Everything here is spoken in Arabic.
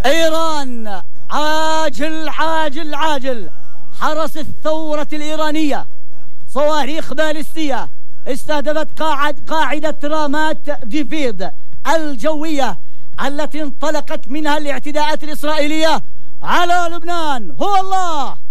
إيران عاجل عاجل عاجل. حرس الثورة الإيرانية صواريخ باليستية استهدفت قاعدة رامات ديفيد الجوية التي انطلقت منها الاعتداءات الإسرائيلية على لبنان. هو الله